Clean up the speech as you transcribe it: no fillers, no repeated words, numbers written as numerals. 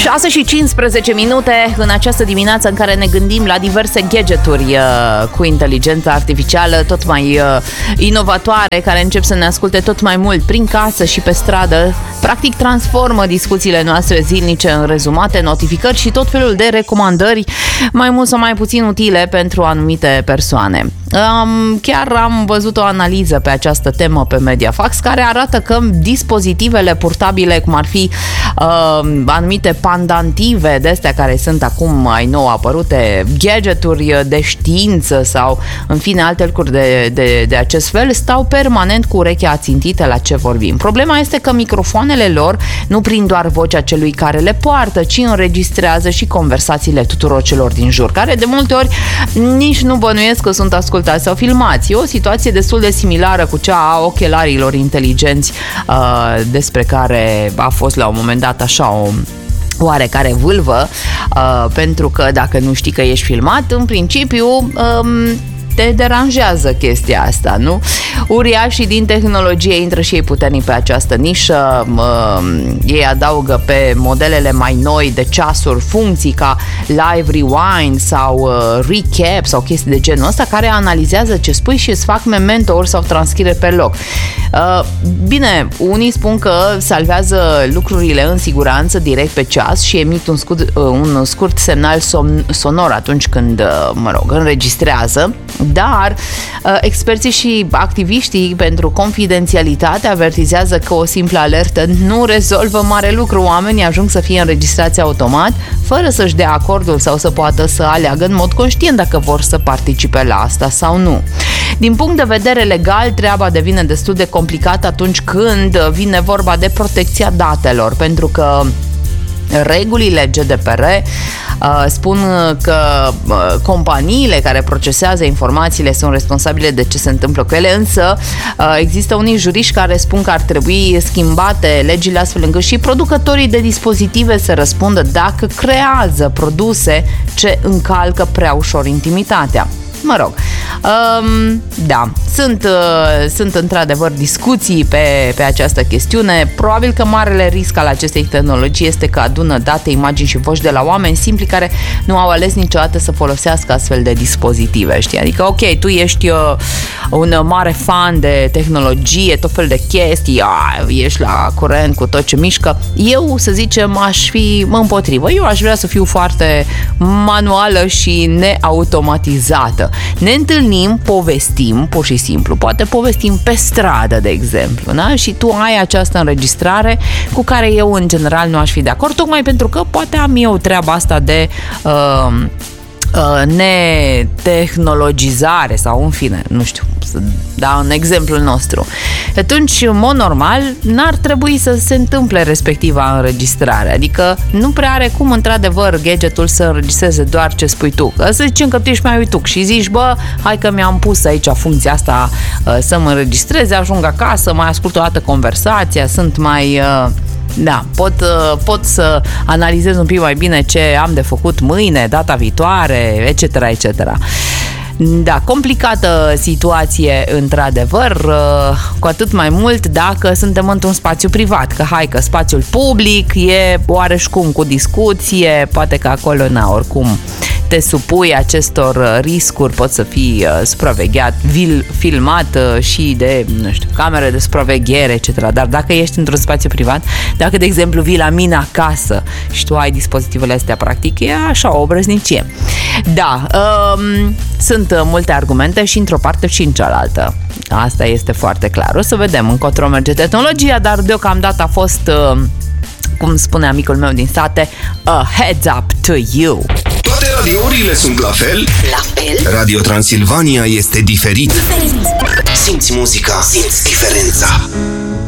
6 și 15 minute în această dimineață în care ne gândim la diverse gadgeturi cu inteligență artificială tot mai inovatoare, care încep să ne asculte tot mai mult prin casă și pe stradă. Practic transformă discuțiile noastre zilnice în rezumate, notificări și tot felul de recomandări mai mult sau mai puțin utile pentru anumite persoane. Chiar am văzut o analiză pe această temă pe Mediafax care arată că dispozitivele portabile, cum ar fi anumite pandantive de astea care sunt acum mai nou apărute, gadgeturi de știință sau în fine alte lucruri de acest fel, stau permanent cu urechea ațintită la ce vorbim. Problema este că microfoanele lor nu prind doar vocea celui care le poartă, ci înregistrează și conversațiile tuturor celor din jur, care de multe ori nici nu bănuiesc că sunt ascultați sau filmați. E o situație destul de similară cu cea a ochelarilor inteligenți, despre care a fost la un moment dat așa o oarecare vâlvă, pentru că dacă nu știi că ești filmat, în principiu te deranjează chestia asta, nu? Uriașii din tehnologie intră și ei puternic pe această nișă. Ei adaugă pe modelele mai noi de ceasuri funcții ca live rewind sau recap sau chestii de genul ăsta, care analizează ce spui și îți fac memento-uri sau transcriere pe loc. Bine, unii spun că salvează lucrurile în siguranță direct pe ceas și emit un scurt semnal sonor atunci când, înregistrează, dar experții și activiștii pentru confidențialitate avertizează că o simplă alertă nu rezolvă mare lucru. Oamenii ajung să fie înregistrați automat, fără să-și dea acordul sau să poată să aleagă în mod conștient dacă vor să participe la asta sau nu. Din punct de vedere legal, treaba devine destul de complicată atunci când vine vorba de protecția datelor, pentru că regulile GDPR spun că companiile care procesează informațiile sunt responsabile de ce se întâmplă cu ele, însă există unii juriști care spun că ar trebui schimbate legile astfel încât și producătorii de dispozitive să răspundă dacă creează produse ce încalcă prea ușor intimitatea. Mă rog, da, sunt într-adevăr discuții pe această chestiune. Probabil că marele risc al acestei tehnologii este că adună date, imagini și voci de la oameni simpli care nu au ales niciodată să folosească astfel de dispozitive, știi? Adică, ok, tu ești un mare fan de tehnologie, tot fel de chestii, ești la curent cu tot ce mișcă. Eu, să zicem, aș fi împotrivă. Eu aș vrea să fiu foarte manuală și neautomatizată. Ne întâlnim, povestim, pur și simplu. Poate povestim pe stradă, de exemplu, da? Și tu ai această înregistrare cu care eu, în general, nu aș fi de acord, tocmai pentru că poate am eu treaba asta de netehnologizare sau, în fine, nu știu, să dau un exemplu nostru. Atunci, în mod normal, n-ar trebui să se întâmple respectiva înregistrare. Adică nu prea are cum, într-adevăr, gadgetul să înregistreze doar ce spui tu. Că să zicem că tu ești mai uituc și zici, bă, hai că mi-am pus aici funcția asta să mă înregistreze, ajung acasă, mai ascult o dată conversația, sunt mai... Da, pot să analizez un pic mai bine ce am de făcut mâine, data viitoare, etc., etc. Da, complicată situație, într-adevăr, cu atât mai mult dacă suntem într-un spațiu privat, că hai că spațiul public e oareși cum cu discuție, poate că acolo, oricum te supui acestor riscuri, poți să fii supravegheat, filmat și de, nu știu, camere de supraveghere, etc. Dar dacă ești într-un spațiu privat, dacă, de exemplu, vii la mine acasă și tu ai dispozitivele astea, practic, e așa o obrăznicie. Da, sunt multe argumente și într-o parte și în cealaltă. Asta este foarte clar. O să vedem încotro merge tehnologia, dar deocamdată a fost, cum spune amicul meu din sate, a heads up to you. Toate radiourile sunt la fel? La fel? Radio Transilvania este diferit. Simți muzica, simți diferența.